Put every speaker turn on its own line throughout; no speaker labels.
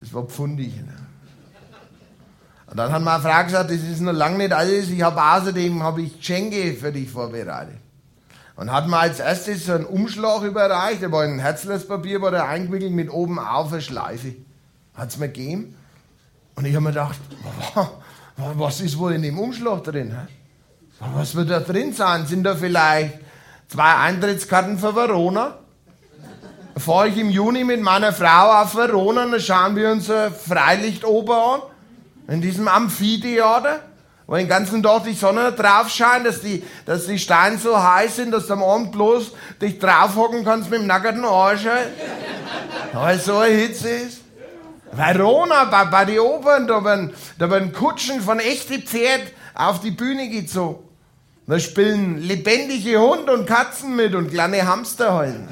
Das war pfundig. Und dann hat meine Frau gesagt, das ist noch lange nicht alles, außerdem habe ich Geschenke für dich vorbereitet. Und hat mir als erstes so einen Umschlag überreicht, der war in Herzlespapier, war der eingewickelt mit oben auf eine Schleife. Hat's mir gegeben. Und ich habe mir gedacht, was ist wohl in dem Umschlag drin? Hä? Was wird da drin sein? Sind da vielleicht 2 Eintrittskarten für Verona? Fahre ich im Juni mit meiner Frau auf Verona und dann schauen wir uns eine Freilichtoper an. In diesem Amphitheater, wo den ganzen Tag die Sonne drauf scheint, dass die Steine so heiß sind, dass du am Abend bloß dich draufhocken kannst mit dem nackten Arsch. Weil so eine Hitze ist. Verona, bei den Opern, da werden Kutschen von echten Pferd auf die Bühne gezogen. Da spielen lebendige Hunde und Katzen mit und kleine Hamster heulen.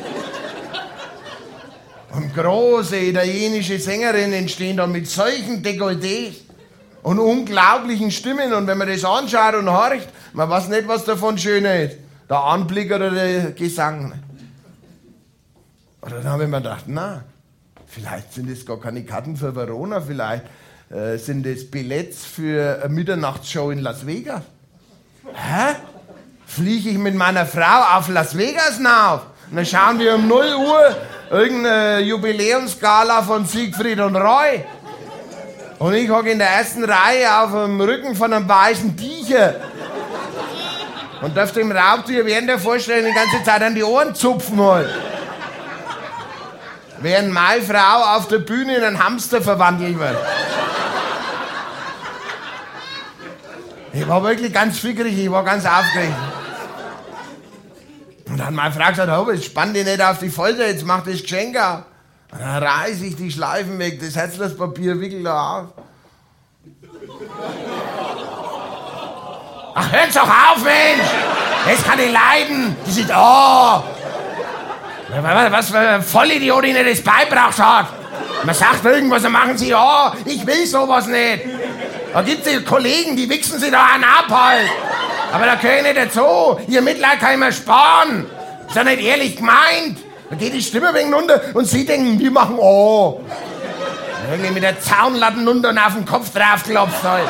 Und große italienische Sängerinnen stehen da mit solchen Dekolletés und unglaublichen Stimmen. Und wenn man das anschaut und horcht, man weiß nicht, was davon schöner ist. Der Anblick oder der Gesang. Und dann habe ich mir gedacht, na, vielleicht sind das gar keine Karten für Verona, vielleicht sind das Billets für eine Mitternachtsshow in Las Vegas. Hä? Fliege ich mit meiner Frau auf Las Vegas rauf? Und dann schauen wir um 0 Uhr irgendeine Jubiläumsgala von Siegfried und Roy. Und ich hocke in der ersten Reihe auf dem Rücken von einem weißen Tiger. Und darf dem Raubtier während der Vorstellung die ganze Zeit an die Ohren zupfen wollen. Während meine Frau auf der Bühne in einen Hamster verwandelt wird. Ich war wirklich ganz fickerig, ich war ganz aufgeregt. Und dann hat meine Frau gesagt, oh, jetzt spann dich nicht auf die Folter, jetzt mach das Geschenk auf. Und dann reiße ich die Schleifen weg, das Herzlespapier wickel da auf. Ach, hört's doch auf, Mensch! Das kann ich leiden! Die sind, oh! Was für ein Vollidiot Ihnen das beibracht hat! Man sagt irgendwas, dann machen Sie, oh, ich will sowas nicht! Da gibt's die Kollegen, die wichsen Sie da an ab halt! Aber da gehöre ich nicht dazu! Ihr Mitleid kann ich mir sparen! Ist ja nicht ehrlich gemeint! Da geht die Stimme wegen runter und Sie denken, die machen, oh! Irgendwie mit der Zaunlatten runter und auf den Kopf draufklopft halt!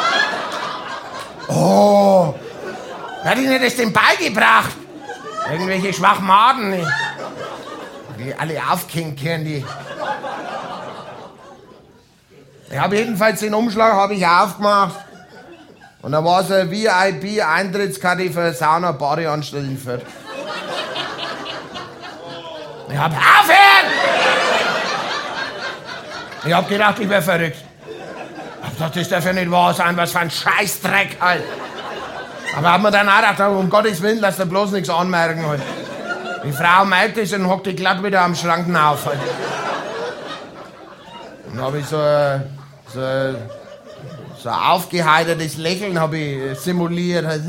Oh! Hat Ihnen das denn beigebracht? Irgendwelche Schwachmaden, die alle aufgehängt können, die. Ich habe jedenfalls den Umschlag aufgemacht und da war so eine VIP-Eintrittskarte für Sauna Badeanstalt in Fürth. Ich hab aufhören! Ich hab gedacht, ich wär verrückt. Ich hab gedacht, das darf ja nicht wahr sein, was für ein Scheißdreck halt. Aber hab mir dann auch gedacht, um Gottes Willen, lass dir bloß nichts anmerken halt. Die Frau merkt es und hockt glatt wieder am Schrank auf halt. Und dann hab ich so ein aufgeheitertes Lächeln hab ich simuliert. Halt.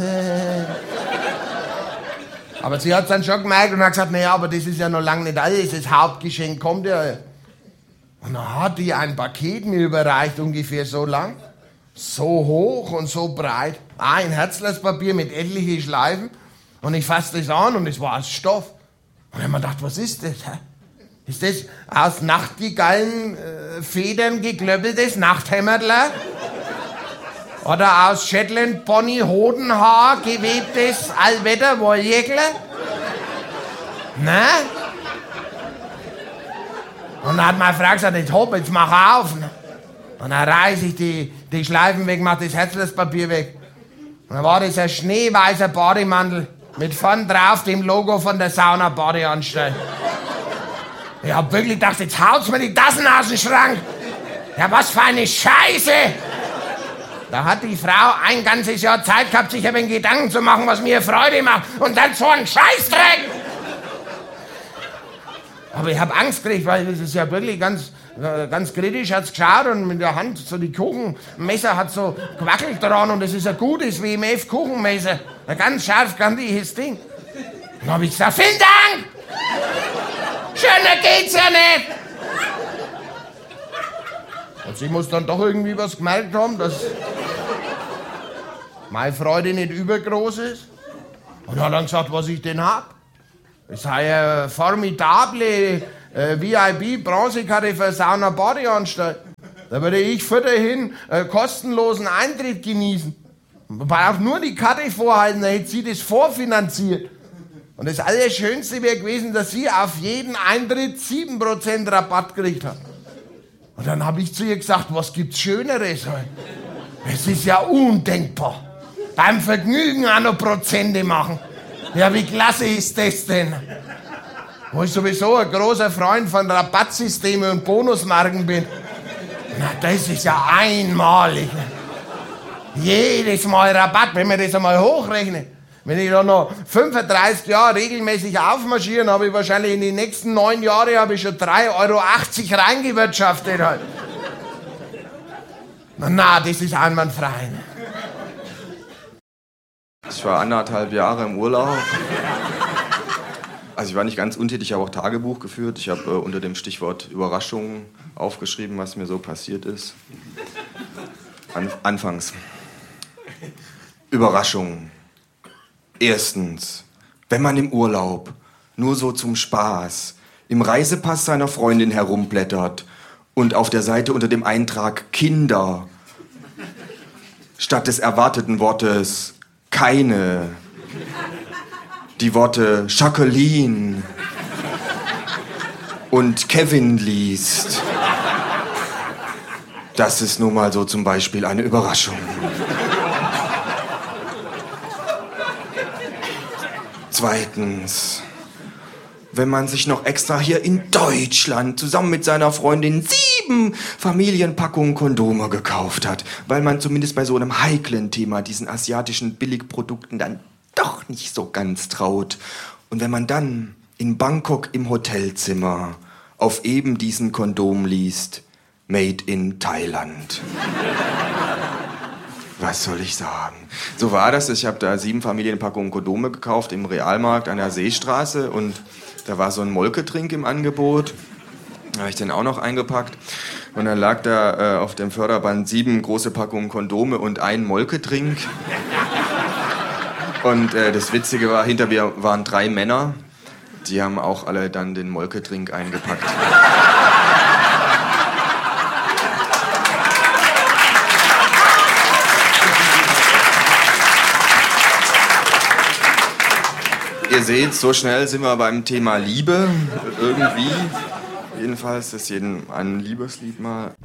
Aber sie hat's dann schon gemerkt und hat gesagt, naja, aber das ist ja noch lange nicht alles, das Hauptgeschenk kommt ja. Und dann hat die ein Paket mir überreicht, ungefähr so lang, so hoch und so breit. Ein Herzlespapier mit etlichen Schleifen. Und ich fasse das an und es war aus Stoff. Und ich hab mir gedacht, was ist das? Hä? Ist das aus Nachtigallenfedern geklöppeltes Nachthämmertler? Oder aus Shetland Pony Hodenhaar gewebtes Allwetter Wolljäckler? Ne? Und dann hat meine Frau gesagt, jetzt mach auf. Und dann reiße ich die Schleifen weg, mach das Herzlespapier weg. Und dann war das ein schneeweißer Bademantel mit vorn drauf dem Logo von der Sauna Badeanstalt. Ich hab wirklich gedacht, jetzt haut's mir die Tassen aus dem Schrank. Ja, was für eine Scheiße! Da hat die Frau ein ganzes Jahr Zeit gehabt, sich ein wenig Gedanken zu machen, was mir Freude macht. Und dann so ein Scheißdreck! Aber ich hab Angst gekriegt, weil das ist ja wirklich ganz kritisch, hat's geschaut und mit der Hand so die Kuchenmesser hat so gewackelt dran und das ist ein gutes WMF-Kuchenmesser. Ein ganz scharfkantiges Ding. Dann hab ich gesagt, vielen Dank! Schöner geht's ja nicht! Und sie muss dann doch irgendwie was gemerkt haben, dass meine Freude nicht übergroß ist. Und hat dann gesagt, was ich denn hab. Es sei eine formidable VIP-Bronzekarte für Sauna Badeanstalt. Da würde ich vorhin kostenlosen Eintritt genießen. Man braucht nur die Karte vorhalten, dann hätte sie das vorfinanziert. Und das Allerschönste wäre gewesen, dass sie auf jeden Eintritt 7% Rabatt gekriegt hat. Und dann habe ich zu ihr gesagt, was gibt's Schöneres? Es ist ja undenkbar. Beim Vergnügen auch noch Prozente machen. Ja, wie klasse ist das denn? Wo ich sowieso ein großer Freund von Rabattsystemen und Bonusmarken bin. Na, das ist ja einmalig. Jedes Mal Rabatt, wenn wir das einmal hochrechnen. Wenn ich da noch 35 Jahre regelmäßig aufmarschieren, habe ich wahrscheinlich in den nächsten 9 Jahren habe ich schon 3,80 € reingewirtschaftet. Halt. Na, das ist einwandfrei.
Ich war 1,5 Jahre im Urlaub. Also ich war nicht ganz untätig, ich habe auch Tagebuch geführt. Ich habe unter dem Stichwort Überraschungen aufgeschrieben, was mir so passiert ist. Anfangs. Überraschungen. Erstens, wenn man im Urlaub nur so zum Spaß im Reisepass seiner Freundin herumblättert und auf der Seite unter dem Eintrag Kinder statt des erwarteten Wortes keine die Worte Jacqueline und Kevin liest. Das ist nun mal so zum Beispiel eine Überraschung. Zweitens, wenn man sich noch extra hier in Deutschland zusammen mit seiner Freundin 7 Familienpackungen Kondome gekauft hat, weil man zumindest bei so einem heiklen Thema diesen asiatischen Billigprodukten dann doch nicht so ganz traut. Und wenn man dann in Bangkok im Hotelzimmer auf eben diesen Kondom liest, Made in Thailand. Was soll ich sagen? So war das. Ich habe da 7 Familienpackungen Kondome gekauft im Realmarkt an der Seestraße und da war so ein Molketrink im Angebot. Da habe ich den auch noch eingepackt. Und dann lag da auf dem Förderband 7 große Packungen Kondome und ein Molketrink. Und das Witzige war, hinter mir waren 3 Männer. Die haben auch alle dann den Molketrink eingepackt. Ihr seht, so schnell sind wir beim Thema Liebe. Irgendwie. Jedenfalls ist jedem ein Liebeslied mal.